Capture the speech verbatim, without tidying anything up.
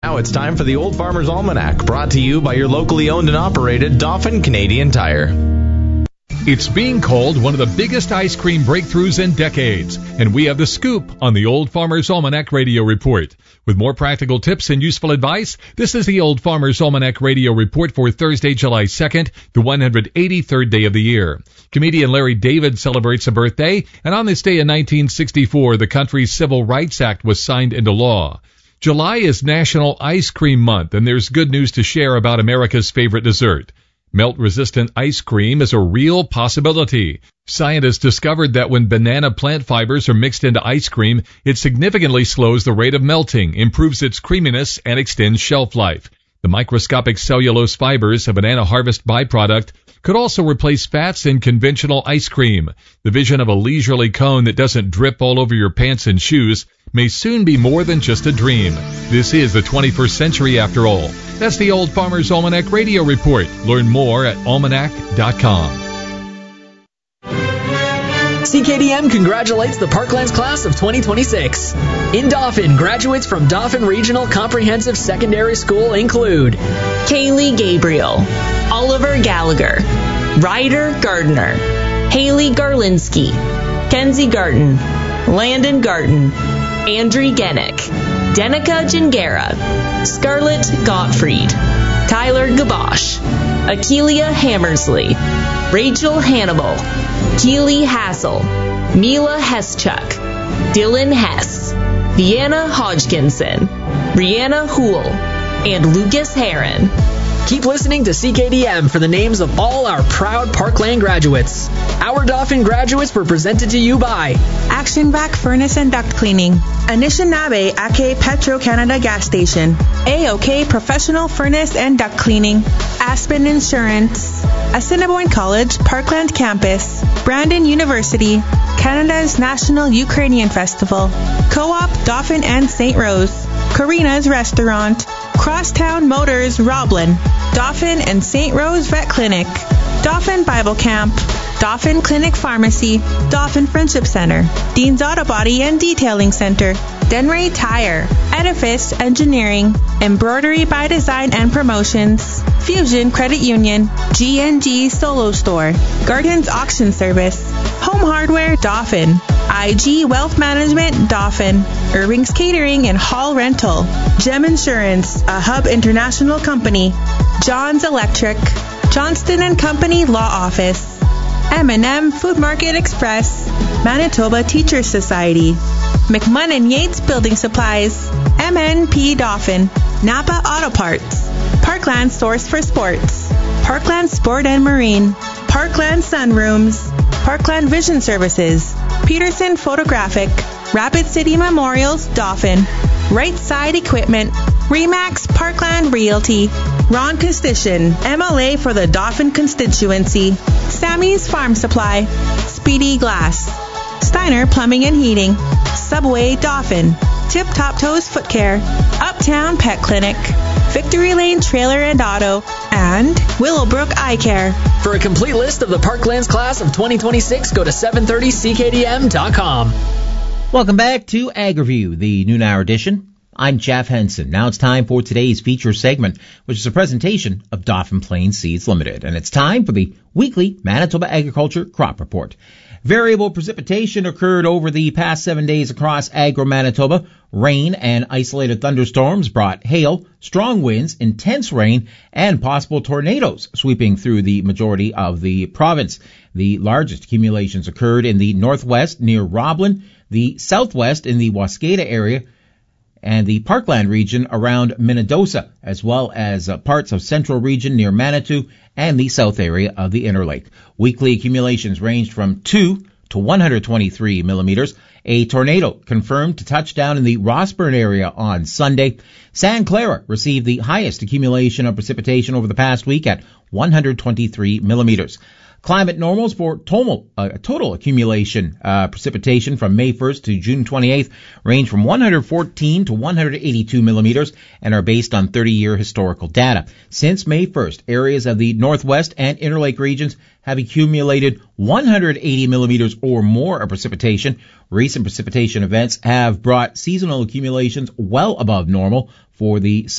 Now it's time for the Old Farmer's Almanac, brought to you by your locally owned and operated Dauphin Canadian Tire. It's being called one of the biggest ice cream breakthroughs in decades, and we have the scoop on the Old Farmer's Almanac Radio Report. With more practical tips and useful advice, this is the Old Farmer's Almanac Radio Report for Thursday, July second, the one hundred eighty-third day of the year. Comedian Larry David celebrates a birthday, and on this day in nineteen sixty-four, the country's Civil Rights Act was signed into law. July is National Ice Cream Month, and there's good news to share about America's favorite dessert. Melt-resistant ice cream is a real possibility. Scientists discovered that when banana plant fibers are mixed into ice cream, it significantly slows the rate of melting, improves its creaminess, and extends shelf life. The microscopic cellulose fibers, a banana harvest byproduct, could also replace fats in conventional ice cream. The vision of a leisurely cone that doesn't drip all over your pants and shoes may soon be more than just a dream. This is the twenty-first century after all. That's the Old Farmer's Almanac Radio Report. Learn more at almanac dot com. C K D M congratulates the Parklands class of twenty twenty-six. In Dauphin, graduates from Dauphin Regional Comprehensive Secondary School include Kaylee Gabriel, Oliver Gallagher, Ryder Gardner, Haley Garlinsky, Kenzie Garten, Landon Garten, Andrew Genick, Denica Gingera, Scarlett Gottfried, Tyler Gabosh, Akeelia Hammersley, Rachel Hannibal, Keely Hassel, Mila Heschuk, Dylan Hess, Vienna Hodgkinson, Rihanna Houle, and Lucas Heron. Keep listening to C K D M for the names of all our proud Parkland graduates. Our Dauphin graduates were presented to you by Action Vac Furnace and Duct Cleaning, Anishinaabe Ake Petro-Canada Gas Station, A O K Professional Furnace and Duct Cleaning, Aspen Insurance, Assiniboine College Parkland Campus, Brandon University, Canada's National Ukrainian Festival, Co-op Dauphin and Saint Rose, Karina's Restaurant, Crosstown Motors Roblin, Dauphin and Saint Rose Vet Clinic, Dauphin Bible Camp, Dauphin Clinic Pharmacy, Dauphin Friendship Center, Dean's Auto Body and Detailing Center, Denray Tire, Edifice Engineering, Embroidery by Design and Promotions, Fusion Credit Union, G and G Solo Store, Gardens Auction Service, Home Hardware Dauphin, I G Wealth Management Dauphin, Irving's Catering and Hall Rental, Gem Insurance, a Hub International Company, John's Electric, Johnston and Company Law Office, M and M Food Market Express, Manitoba Teachers Society, McMunn Yates Building Supplies, M N P Dauphin, Napa Auto Parts, Parkland Source for Sports, Parkland Sport and Marine, Parkland Sunrooms, Parkland Vision Services, Peterson Photographic, Rapid City Memorials Dauphin, Right Side Equipment, Remax Parkland Realty, Ron Constition, M L A for the Dauphin constituency, Sammy's Farm Supply, Speedy Glass, Steiner Plumbing and Heating, Subway Dauphin, Tip Top Toes Foot Care, Uptown Pet Clinic, Victory Lane Trailer and Auto, and Willowbrook Eye Care. For a complete list of the Parklands class of twenty twenty-six, go to seven thirty C K D M dot com. Welcome back to Ag Review, the noon hour edition. I'm Jeff Henson. Now it's time for today's feature segment, which is a presentation of Dauphin Plains Seeds Limited. And it's time for the weekly Manitoba Agriculture Crop Report. Variable precipitation occurred over the past seven days across Agro-Manitoba. Rain and isolated thunderstorms brought hail, strong winds, intense rain, and possible tornadoes sweeping through the majority of the province. The largest accumulations occurred in the northwest near Roblin, the southwest in the Waskata area, and the Parkland region around Minnedosa, as well as uh, parts of central region near Manitou and the south area of the Interlake. Weekly accumulations ranged from two to one hundred twenty-three millimeters. A tornado confirmed to touch down in the Rossburn area on Sunday. San Clara received the highest accumulation of precipitation over the past week at one hundred twenty-three millimeters. Climate normals for total, uh, total accumulation uh, precipitation from May first to June twenty-eighth range from one hundred fourteen to one hundred eighty-two millimeters and are based on thirty-year historical data. Since May first, areas of the Northwest and Interlake regions have accumulated one hundred eighty millimeters or more of precipitation. Recent precipitation events have brought seasonal accumulations well above normal for the